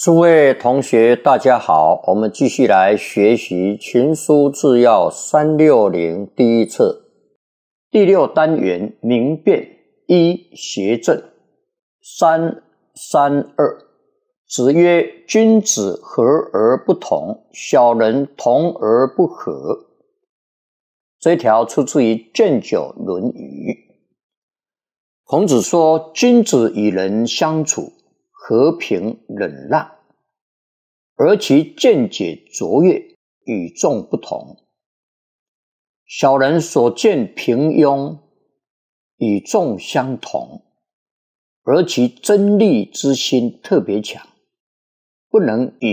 诸位同学，大家好，我们继续来学习群书治要360第一册第6单元明辨一邪正332。子曰：君子和而不同，小人同而不和。这条出自于卷9《论语》。孔子说，君子与人相处和平忍让，而其见解卓越，与众不同。小人所见平庸，与众相同，而其争利之心特别强，不能与